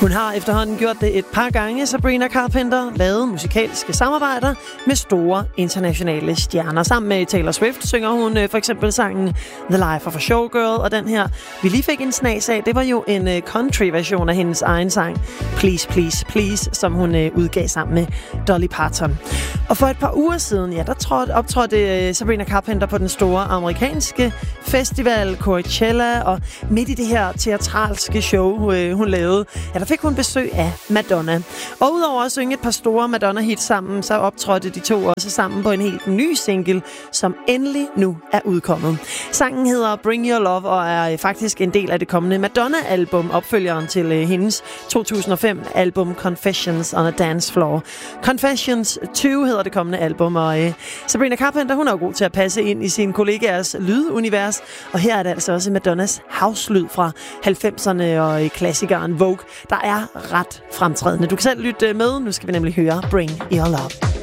Hun har efterhånden gjort det et par gange, Sabrina Carpenter, lavet musikalske samarbejder med store internationale stjerner. Sammen med Taylor Swift synger hun for eksempel sangen The Life of a Showgirl, og den her, vi lige fik en snas af, det var jo en country-version af hendes egen sang Please, Please, Please, som hun udgav sammen med Dolly Parton. Og for et par uger siden, ja, der optrådte Sabrina Carpenter på den store amerikanske festival Coachella, og midt i det her teatralske show, hun lavede, ja, der fik hun besøg af Madonna. Og udover at synge et par store Madonna-hits sammen, så optrådte de to også sammen på en helt ny single, som endelig nu er udkommet. Sangen hedder Bring Your Love og er faktisk en del af det kommende Madonna-album, opfølgeren til hendes 2005-album Confessions on a Dance Floor. Confessions 2 hedder det kommende album, og Sabrina Carpenter, hun er jo god til at passe ind i sine kollegaers lydunivers, og her er det altså også Madonnas house-lyd fra 90'erne og klassikeren Vogue, der er ret fremtrædende. Du kan selv lytte med. Nu skal vi nemlig høre Bring Your Love.